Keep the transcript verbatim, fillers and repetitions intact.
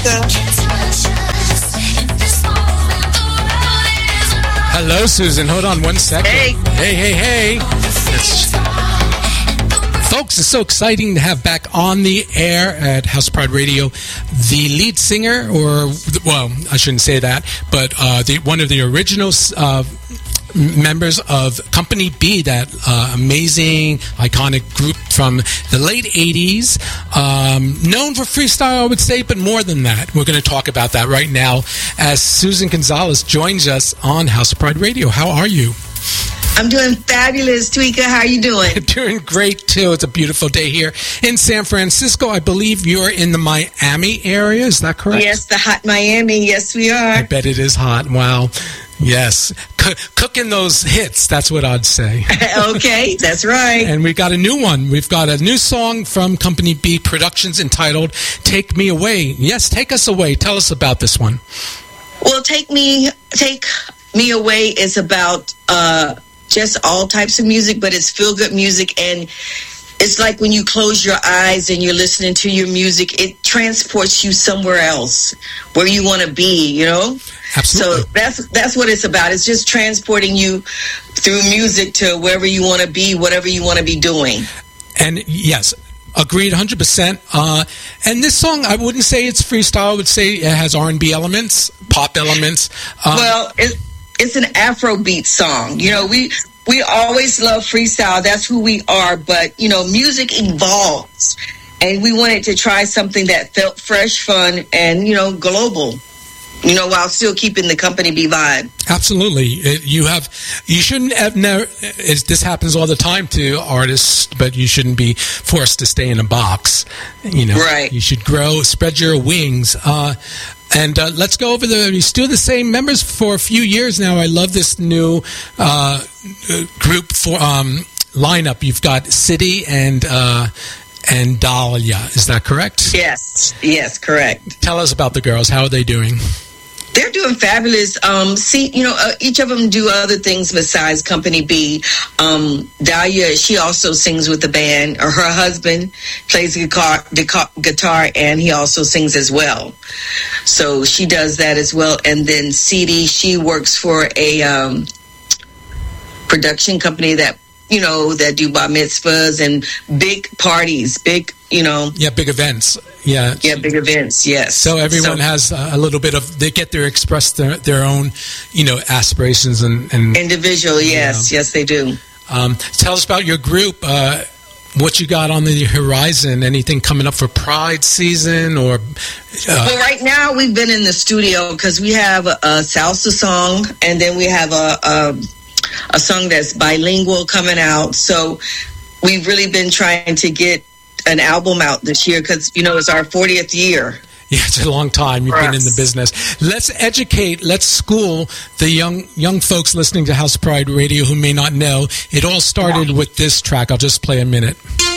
Tamika. Hello, Susan. Hold on one second. Hey. Hey, hey, hey. It's, folks, it's so exciting to have back on the air at House of Pride Radio the lead singer, or, well, I shouldn't say that, but uh, the, one of the original uh, members of Company B, that uh, amazing, iconic group from the late eighties, um, known for freestyle, I would say, but more than that. We're going to talk about that right now as Susan Gonzalez joins us on House of Pride Radio. How are you? I'm doing fabulous, Tweeka. How are you doing? Doing great, too. It's a beautiful day here in San Francisco. I believe you're in the Miami area. Is that correct? Yes, the hot Miami. Yes, we are. I bet it is hot. Wow. Yes. C- cooking those hits, that's what I'd say. Okay, that's right. And we've got a new one. We've got a new song from Company B Productions entitled Take Me Away. Yes, take us away. Tell us about this one. Well, Take Me Take Me Away is about uh, just all types of music, but it's feel-good music, and it's like when you close your eyes and you're listening to your music, it transports you somewhere else where you want to be, you know? Absolutely. So that's that's what it's about. It's just transporting you through music to wherever you want to be, whatever you want to be doing. And yes, agreed one hundred percent. Uh, and this song, I wouldn't say it's freestyle. I would say it has R and B elements, pop elements. Um, well, it, it's an Afrobeat song. You know, we... We always love freestyle. That's who we are. But, you know, music evolves. And we wanted to try something that felt fresh, fun, and, you know, global. You know, while still keeping the Company B vibe. Absolutely. It, you have, you shouldn't have never, it's, this happens all the time to artists, but you shouldn't be forced to stay in a box. You know, right. You should grow, spread your wings. Uh, And uh, let's go over the, we're still the same members for a few years now. I love this new uh, group for um, lineup. You've got City and uh, and Dahlia. Is that correct? Yes. Yes, correct. Tell us about the girls. How are they doing? They're doing fabulous. Um, see, you know, uh, each of them do other things besides Company B. Um, Dahlia, she also sings with the band. Or her husband plays guitar, guitar, and he also sings as well. So she does that as well. And then City, she works for a um, production company that, you know, that do bar mitzvahs and big parties, big, you know. Yeah, big events. Yeah. Yeah, big events, yes. So everyone so, has a little bit of, they get to express their, their own, you know, aspirations and... and individual, yes, you know. Yes, they do. Um, tell us about your group, uh, what you got on the horizon, anything coming up for Pride season or... Uh, well, right now we've been in the studio because we have a, a salsa song and then we have a, a, a song that's bilingual coming out. So we've really been trying to get an album out this year because, you know, it's our fortieth year. Yeah, it's a long time you've been in the business. Let's educate, let's school the young young folks listening to House of Pride Radio who may not know. It all started with this track. I'll just play a minute.